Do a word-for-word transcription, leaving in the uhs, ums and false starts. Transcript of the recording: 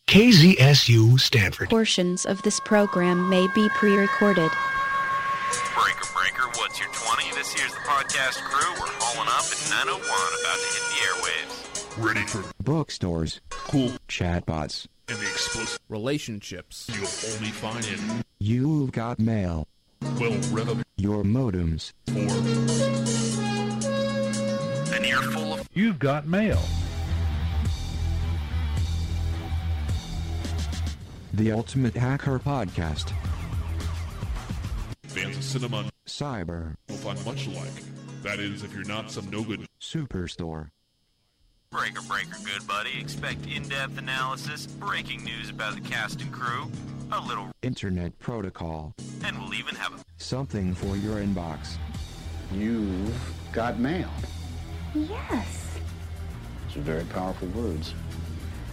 K Z S U Stanford. Portions of this program may be pre-recorded. Breaker, breaker, what's your twenty? This here's the podcast crew. We're hauling up at nine oh one, about to hit the airwaves. Ready for bookstores, cool chatbots, and the explosive relationships you'll only find in You've Got Mail. Well, rev up Your modems. for An earful of You've Got Mail. The Ultimate Hacker Podcast. fans of cinema Cyber. will find much alike. That is, if you're not some no-good Superstore. breaker, breaker, good buddy. Expect in-depth analysis, breaking news about the cast and crew, a little, Internet Protocol. and we'll even have a Something for your inbox. You've got mail. Yes. Those are very powerful words.